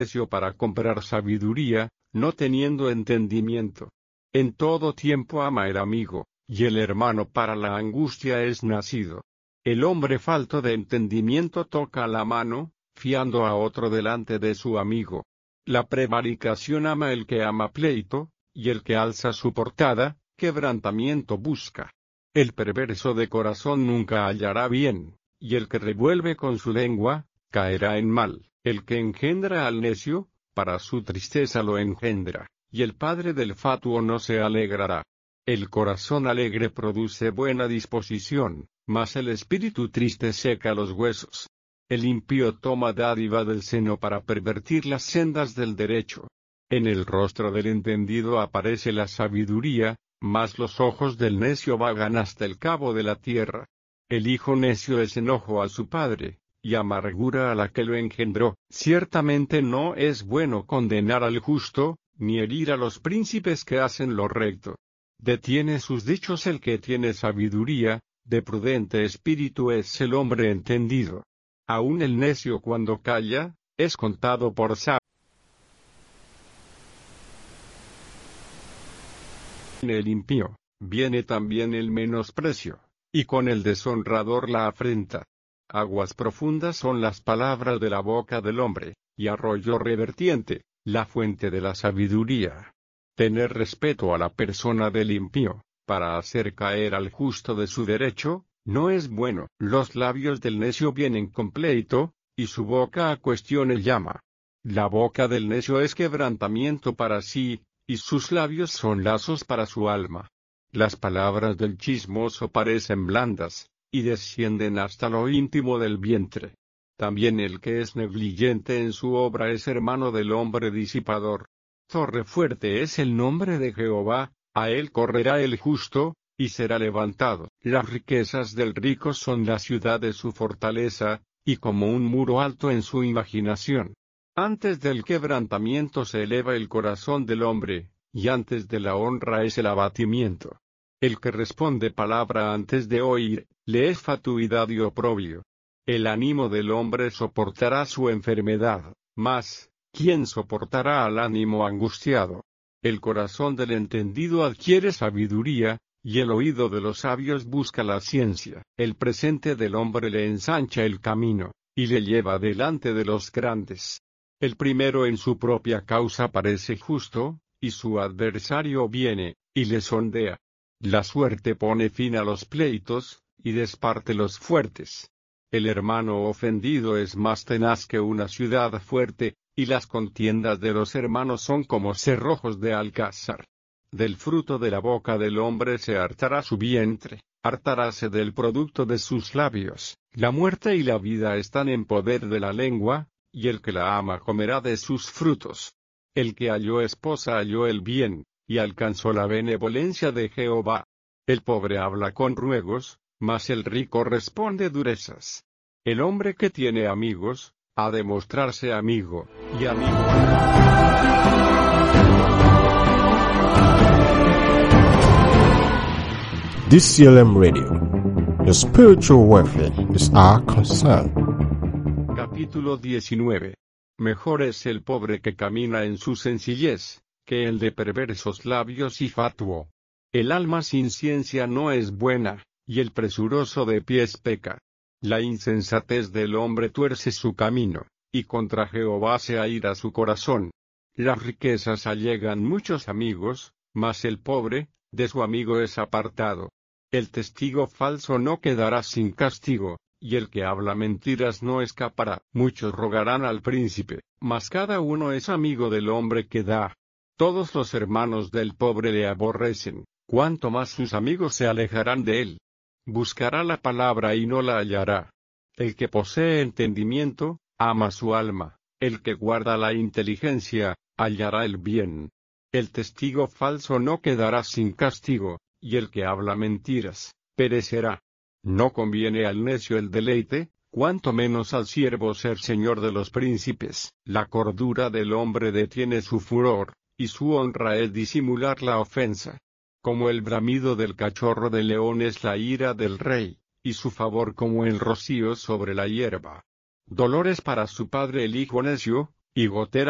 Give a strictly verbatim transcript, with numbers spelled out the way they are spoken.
necio para comprar sabiduría, no teniendo entendimiento. En todo tiempo ama el amigo, y el hermano para la angustia es nacido. El hombre falto de entendimiento toca la mano, fiando a otro delante de su amigo. La prevaricación ama el que ama pleito, y el que alza su portada, quebrantamiento busca. El perverso de corazón nunca hallará bien, y el que revuelve con su lengua, caerá en mal. El que engendra al necio, para su tristeza lo engendra, y el padre del fatuo no se alegrará. El corazón alegre produce buena disposición, mas el espíritu triste seca los huesos. El impío toma dádiva del seno para pervertir las sendas del derecho. En el rostro del entendido aparece la sabiduría, mas los ojos del necio vagan hasta el cabo de la tierra. El hijo necio es enojo a su padre, y amargura a la que lo engendró. Ciertamente no es bueno condenar al justo, ni herir a los príncipes que hacen lo recto. Detiene sus dichos el que tiene sabiduría, de prudente espíritu es el hombre entendido. Aun el necio cuando calla, es contado por sabio. En el impío, viene también el menosprecio, y con el deshonrador la afrenta. Aguas profundas son las palabras de la boca del hombre, y arroyo revertiente, la fuente de la sabiduría. Tener respeto a la persona del impío, para hacer caer al justo de su derecho, no es bueno. Los labios del necio vienen con pleito, y su boca a cuestiones llama. La boca del necio es quebrantamiento para sí, y sus labios son lazos para su alma. Las palabras del chismoso parecen blandas, y descienden hasta lo íntimo del vientre. También el que es negligente en su obra es hermano del hombre disipador. Torre fuerte es el nombre de Jehová, a él correrá el justo, y será levantado. Las riquezas del rico son la ciudad de su fortaleza, y como un muro alto en su imaginación. Antes del quebrantamiento se eleva el corazón del hombre, y antes de la honra es el abatimiento. El que responde palabra antes de oír, le es fatuidad y oprobio. El ánimo del hombre soportará su enfermedad, mas, ¿quién soportará al ánimo angustiado? El corazón del entendido adquiere sabiduría, y el oído de los sabios busca la ciencia. El presente del hombre le ensancha el camino, y le lleva delante de los grandes. El primero en su propia causa parece justo, y su adversario viene, y le sondea. La suerte pone fin a los pleitos, y desparte los fuertes. El hermano ofendido es más tenaz que una ciudad fuerte, y las contiendas de los hermanos son como cerrojos de alcázar. Del fruto de la boca del hombre se hartará su vientre, hartaráse del producto de sus labios. La muerte y la vida están en poder de la lengua, y el que la ama comerá de sus frutos. El que halló esposa halló el bien, y alcanzó la benevolencia de Jehová. El pobre habla con ruegos, mas el rico responde durezas. El hombre que tiene amigos, ha de mostrarse amigo, y amigo. D C L M Radio. Your spiritual welfare is our concern. Capítulo diecinueve. Mejor es el pobre que camina en su sencillez, que el de perversos labios y fatuo. El alma sin ciencia no es buena, y el presuroso de pies peca. La insensatez del hombre tuerce su camino, y contra Jehová se aira su corazón. Las riquezas allegan muchos amigos, mas el pobre, de su amigo es apartado. El testigo falso no quedará sin castigo, y el que habla mentiras no escapará. Muchos rogarán al príncipe, mas cada uno es amigo del hombre que da. Todos los hermanos del pobre le aborrecen, cuanto más sus amigos se alejarán de él. Buscará la palabra y no la hallará. El que posee entendimiento, ama su alma. El que guarda la inteligencia, hallará el bien. El testigo falso no quedará sin castigo, y el que habla mentiras, perecerá. No conviene al necio el deleite, cuanto menos al siervo ser señor de los príncipes. La cordura del hombre detiene su furor, y su honra es disimular la ofensa. Como el bramido del cachorro de león es la ira del rey, y su favor como el rocío sobre la hierba. Dolores para su padre el hijo necio, y gotera